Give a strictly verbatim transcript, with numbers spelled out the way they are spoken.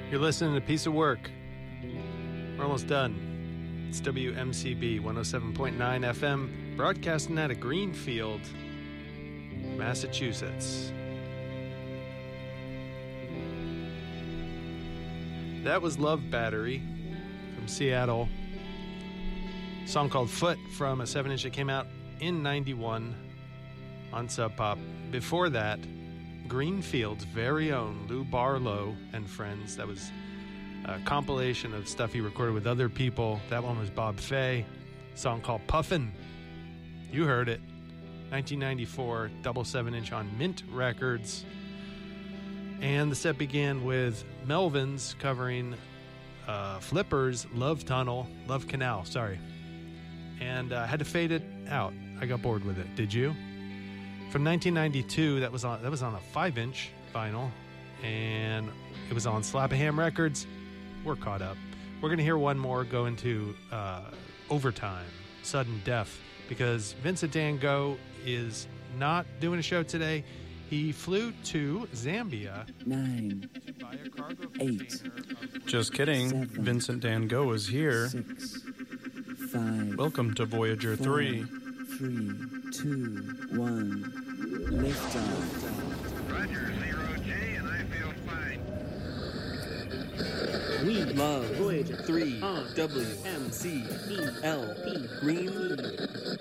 You're listening to Piece of Work. We're almost done. It's W M C B one oh seven point nine F M, broadcasting out of Greenfield, Massachusetts. That was Love Battery from Seattle. A song called Foot from a seven inch that came out in ninety-one on Sub Pop. Before that, Greenfield's very own Lou Barlow and Friends. That was a compilation of stuff he recorded with other people. That one was Bob Fay. A song called Puffin'. You heard it. nineteen ninety-four, double seven inch on Mint Records. And the set began with Melvins covering uh, Flipper's Love Tunnel, Love Canal, sorry. And I uh, had to fade it out. I got bored with it. Did you? From nineteen ninety-two, that was on that was on a five inch vinyl, and it was on Slap-A-Ham Records. We're caught up. We're going to hear one more go into uh, overtime, sudden death, because Vincent Van Gogh is not doing a show today. He flew to Zambia. Nine, eight, just kidding. Seven, Vincent Van Gogh is here. Six, five, Welcome to Voyager four, three. Three, two, one. Lift off. Roger, zero J, and I feel fine. We love Voyager three on W M C B L P Greenfield.